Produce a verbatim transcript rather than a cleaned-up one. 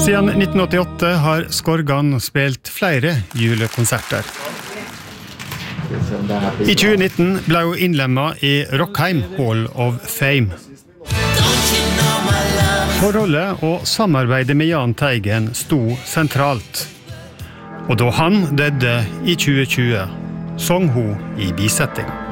Siden nitten åttiåtte har Skorgan spilt flere julekonserter. I tjue nitten ble hun innlemmet i Rockheim Hall of Fame. Forholdet og samarbeidet med Jahn Teigen sto sentralt. Og da han døde i tjue tjue, sang hun i bisetting.